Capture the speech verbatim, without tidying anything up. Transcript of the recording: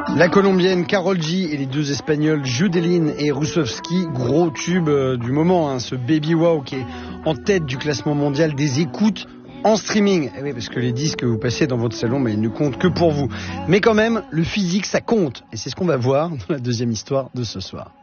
La colombienne Karol G et les deux espagnols Judelin et Rusovski, gros tube du moment, hein, ce Baby Wow qui est en tête du classement mondial des écoutes en streaming. Eh oui, parce que les disques que vous passez dans votre salon, bah, ils ne comptent que pour vous. Mais quand même, le physique, ça compte. Et c'est ce qu'on va voir dans la deuxième histoire de ce soir.